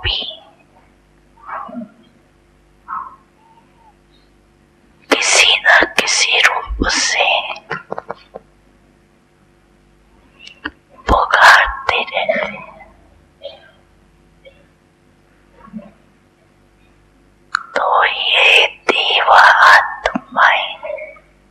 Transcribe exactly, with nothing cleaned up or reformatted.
भी किसी न किसी रूप से पुकारते रहते हैं।